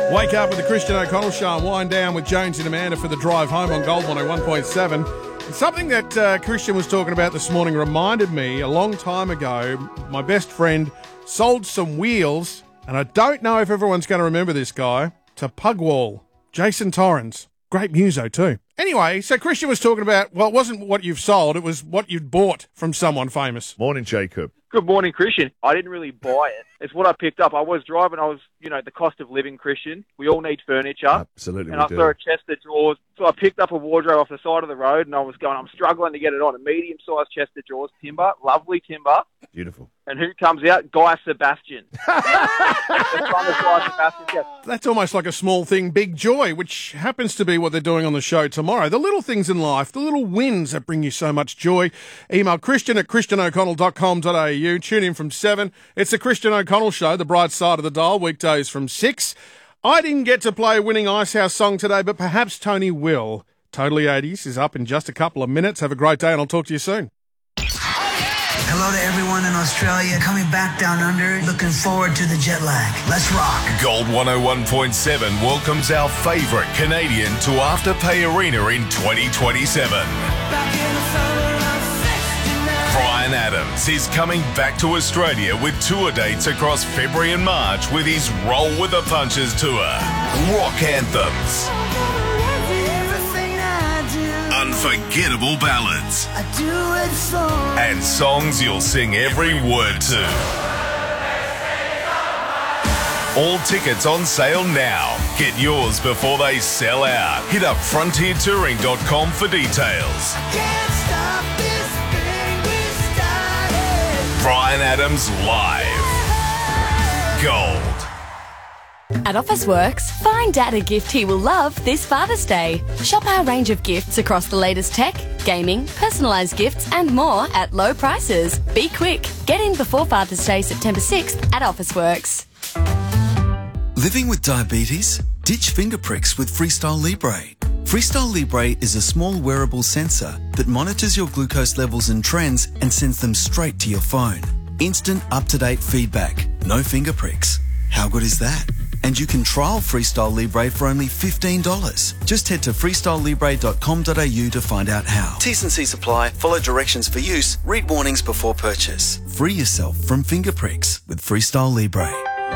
Wake up with the Christian O'Connell Show and wind down with Jones and Amanda for the drive home on Gold 101.7. Something that Christian was talking about this morning reminded me a long time ago, my best friend sold some wheels, and I don't know if everyone's going to remember this guy, to Pugwall. Jason Torrens. Great muso too. Anyway, so Christian was talking about, well, it wasn't what you've sold, it was what you'd bought from someone famous. Morning, Jacob. Good morning, Christian. I didn't really buy it. It's what I picked up. I was driving. The cost of living, Christian. We all need furniture. Absolutely, and I saw a chest of drawers. So I picked up a wardrobe off the side of the road, and I'm struggling to get it on. A medium-sized chest of drawers, timber, lovely timber. Beautiful. And who comes out? Guy Sebastian. Guy Sebastian. That's almost like a small thing, big joy, which happens to be what they're doing on the show tomorrow. The little things in life, the little wins that bring you so much joy. Email christian@christianoconnell.com.au. Tune in from 7. It's the Christian O'Connell Show, the bright side of the dial, weekdays from 6. I didn't get to play a winning Icehouse song today, but perhaps Tony will. Totally 80s is up in just a couple of minutes. Have a great day, and I'll talk to you soon. Hello to everyone in Australia coming back down under. Looking forward to the jet lag. Let's rock. Gold 101.7 welcomes our favourite Canadian to Afterpay Arena in 2027. Bryan Adams is coming back to Australia with tour dates across February and March with his Roll with the Punches tour. Rock anthems. Unforgettable ballads. And songs you'll sing every word to. All tickets on sale now. Get yours before they sell out. Hit up frontiertouring.com for details. Bryan Adams live. Gold. At Officeworks, find Dad a gift he will love this Father's Day. Shop our range of gifts across the latest tech, gaming, personalised gifts and more at low prices. Be quick. Get in before Father's Day, September 6th at Officeworks. Living with diabetes? Ditch finger pricks with Freestyle Libre. Freestyle Libre is a small wearable sensor that monitors your glucose levels and trends and sends them straight to your phone. Instant, up-to-date feedback. No finger pricks. How good is that? And you can trial Freestyle Libre for only $15. Just head to freestylelibre.com.au to find out how. T's and C's apply. Follow directions for use. Read warnings before purchase. Free yourself from finger pricks with Freestyle Libre.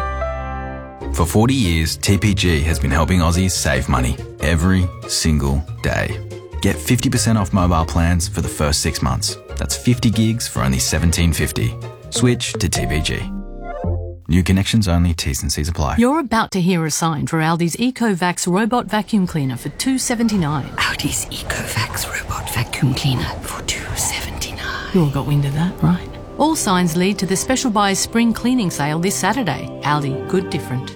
For 40 years, TPG has been helping Aussies save money every single day. Get 50% off mobile plans for the first 6 months. That's 50 gigs for only $17.50. Switch to TPG. New connections only, T's and C's apply. You're about to hear a sign for Aldi's EcoVax robot vacuum cleaner for $2.79. Aldi's EcoVax robot vacuum cleaner for $2.79. You all got wind of that, right? All signs lead to the Special Buys Spring Cleaning Sale this Saturday. Aldi, good different.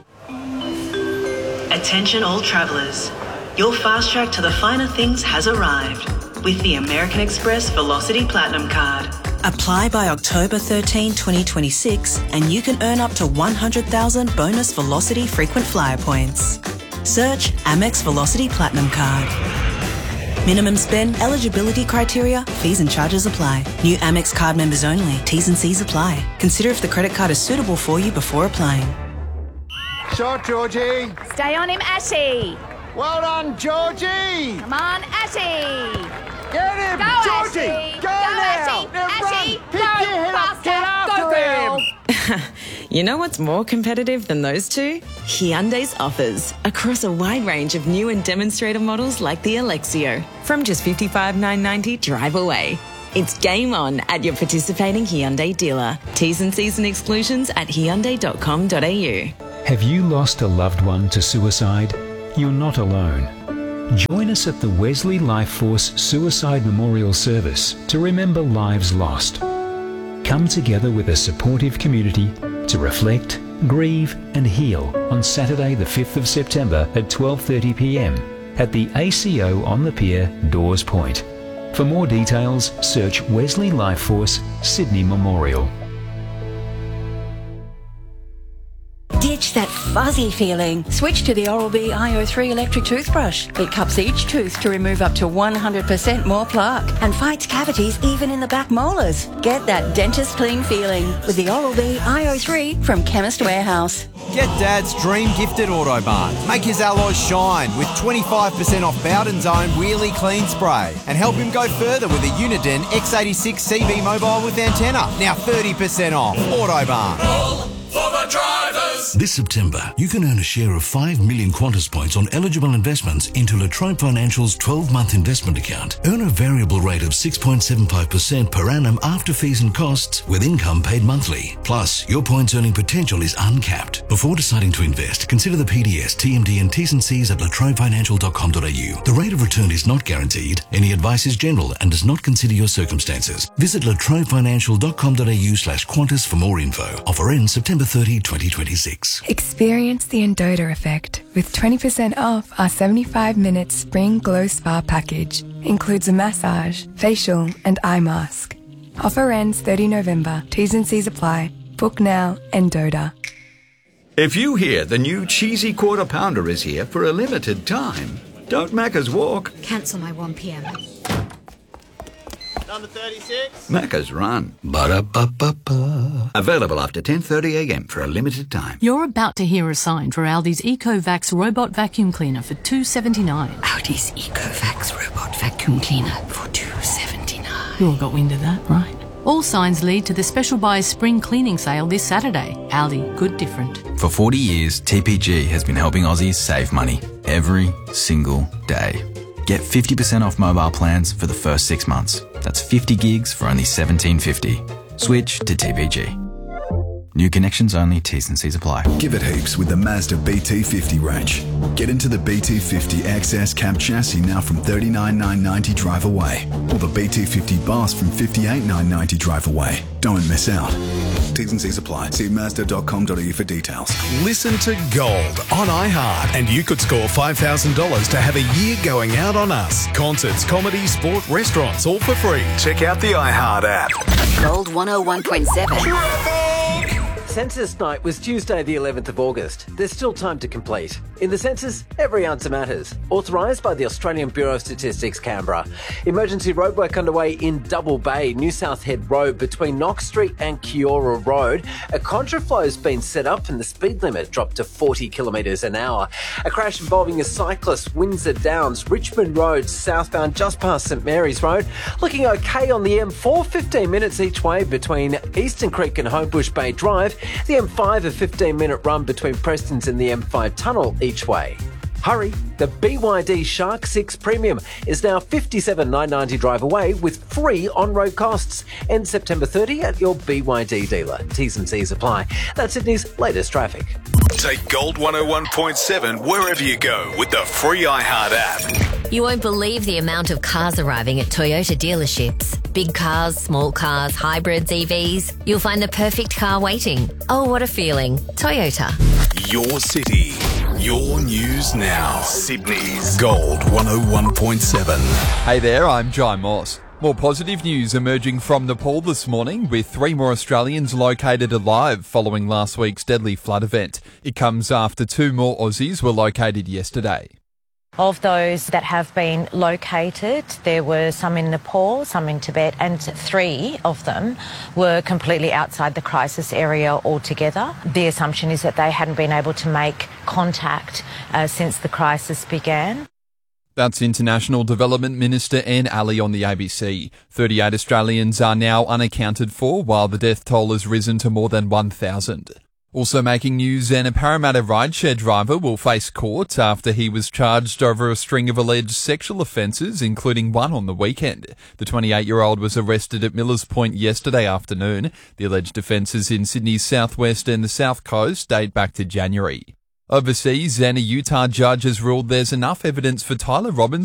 Attention all travellers. Your fast track to the finer things has arrived with the American Express Velocity Platinum Card. Apply by October 13, 2026 and you can earn up to 100,000 bonus Velocity frequent flyer points. Search Amex Velocity Platinum Card. Minimum spend, eligibility criteria, fees and charges apply. New Amex card members only. T's and C's apply. Consider if the credit card is suitable for you before applying. Shot, Georgie. Stay on him, Ashy. Well done, Georgie. Come on, Ashy. Get him, Go, Georgie. Ashy. Go now. Ashy. Pick your head up. Get after him. You know what's more competitive than those two? Hyundai's offers across a wide range of new and demonstrator models like the Alexio. From just $55,990 drive away. It's game on at your participating Hyundai dealer. T's and C's and exclusions at hyundai.com.au. Have you lost a loved one to suicide? You're not alone. Join us at the Wesley Life Force Suicide Memorial Service to remember lives lost. Come together with a supportive community to reflect, grieve and heal on Saturday the 5th of September at 12:30 p.m. at the ACO on the Pier, Dawes Point. For more details, search Wesley Life Force Sydney Memorial. Get Ditch that fuzzy feeling. Switch to the Oral-B IO3 electric toothbrush. It cups each tooth to remove up to 100% more plaque and fights cavities even in the back molars. Get that dentist clean feeling with the Oral-B IO3 from Chemist Warehouse. Get Dad's dream gift at Autobarn. Make his alloys shine with 25% off Bowden's own Wheelie Clean Spray. And help him go further with a Uniden X86 CB mobile with antenna. Now 30% off. Autobarn. For the drivers! This September, you can earn a share of 5 million Qantas points on eligible investments into Latrobe Financial's 12-month investment account. Earn a variable rate of 6.75% per annum after fees and costs with income paid monthly. Plus, your points earning potential is uncapped. Before deciding to invest, consider the PDS, TMD and T's and C's at latrobefinancial.com.au. The rate of return is not guaranteed. Any advice is general and does not consider your circumstances. Visit latrobefinancial.com.au/Qantas for more info. Offer ends September 30, 2026. Experience the Endota effect with 20% off our 75-minute Spring Glow Spa package. Includes a massage, facial and eye mask. Offer ends 30 November. T's and C's apply. Book now, Endota. If you hear the new cheesy quarter pounder is here for a limited time, don't Macca's walk. Cancel my 1 p.m. Number 36. Macca's run. Ba-da-ba-ba-ba. Available after 10:30 a.m. for a limited time. You're about to hear a sign for Aldi's EcoVax robot vacuum cleaner for $2.79. Aldi's EcoVax robot vacuum cleaner for $2.79. You all got wind of that, right? All signs lead to the special buy spring cleaning sale this Saturday. Aldi, good different. For 40 years, TPG has been helping Aussies save money every single day. Get 50% off mobile plans for the first 6 months. That's 50 gigs for only $17.50. Switch to TPG. New connections only, T's and C's apply. Give it heaps with the Mazda BT50 range. Get into the BT50 XS cab chassis now from $39,990 drive away. Or the BT50 Boss from $58,990 drive away. Don't miss out. T's and C's apply. See Mazda.com.au for details. Listen to Gold on iHeart and you could score $5,000 to have a year going out on us. Concerts, comedy, sport, restaurants, all for free. Check out the iHeart app. Gold 101.7. Census night was Tuesday the 11th of August. There's still time to complete. In the census, every answer matters. Authorised by the Australian Bureau of Statistics, Canberra. Emergency roadwork underway in Double Bay, New South Head Road between Knox Street and Kiora Road. A contraflow's been set up and the speed limit dropped to 40 kilometres an hour. A crash involving a cyclist, Windsor Downs, Richmond Road, southbound just past St Mary's Road. Looking okay on the M4, 15 minutes each way between Eastern Creek and Homebush Bay Drive. The M5, a 15-minute run between Prestons and the M5 tunnel each way. Hurry, the BYD Shark 6 Premium is now $57,990 drive away with free on-road costs. End September 30 at your BYD dealer. T's and C's apply. That's Sydney's latest traffic. Take Gold 101.7 wherever you go with the free iHeart app. You won't believe the amount of cars arriving at Toyota dealerships. Big cars, small cars, hybrids, EVs. You'll find the perfect car waiting. Oh, what a feeling. Toyota. Your city, your news now. Sydney's Gold 101.7. Hey there, I'm Jai Moss. More positive news emerging from Nepal this morning, with 3 more Australians located alive following last week's deadly flood event. It comes after 2 more Aussies were located yesterday. Of those that have been located, there were some in Nepal, some in Tibet, and 3 of them were completely outside the crisis area altogether. The assumption is that they hadn't been able to make contact since the crisis began. That's International Development Minister Anne Ali on the ABC. 38 Australians are now unaccounted for, while the death toll has risen to more than 1,000. Also making news, and a Parramatta rideshare driver will face court after he was charged over a string of alleged sexual offences, including one on the weekend. The 28-year-old was arrested at Millers Point yesterday afternoon. The alleged offences in Sydney's southwest and the south coast date back to January. Overseas, and a Utah judge has ruled there's enough evidence for Tyler Robbins